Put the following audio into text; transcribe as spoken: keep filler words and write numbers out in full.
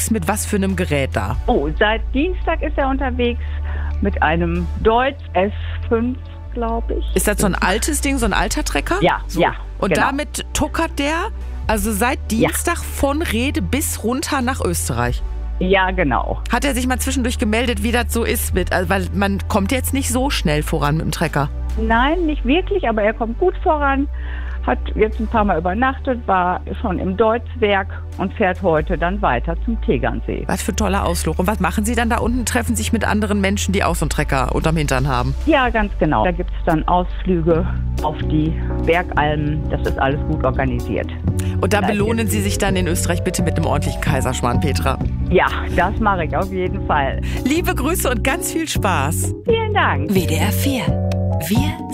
unterwegs mit was für einem Gerät da? Oh, seit Dienstag ist er unterwegs mit einem Deutz S fünf, glaube ich. Ist das so ein altes Ding, so ein alter Trecker? Ja, so. ja. Und genau. damit tuckert der also seit Dienstag ja. von Rede bis runter nach Österreich? Ja, genau. Hat er sich mal zwischendurch gemeldet, wie das so ist? Mit, also, weil man kommt jetzt nicht so schnell voran mit dem Trecker. Nein, nicht wirklich, aber er kommt gut voran. Hat jetzt ein paar Mal übernachtet, war schon im Deutzwerk und fährt heute dann weiter zum Tegernsee. Was für ein toller Ausflug. Und was machen Sie dann da unten? Treffen sich mit anderen Menschen, die auch so einen Trecker unterm Hintern haben? Ja, ganz genau. Da gibt es dann Ausflüge auf die Bergalmen. Das ist alles gut organisiert. Und da belohnen Sie sich dann in Österreich bitte mit einem ordentlichen Kaiserschmarrn, Petra. Ja, das mache ich auf jeden Fall. Liebe Grüße und ganz viel Spaß. Vielen Dank. W D R vier. Wir